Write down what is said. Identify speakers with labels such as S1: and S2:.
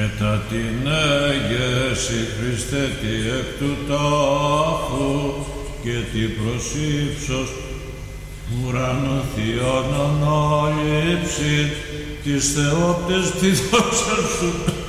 S1: Μετά την έγεση Χριστέ τι εκ του τάφου και τι προσύψος ουρανό θειών ανάληψη της θεόπτες τη δόξα σου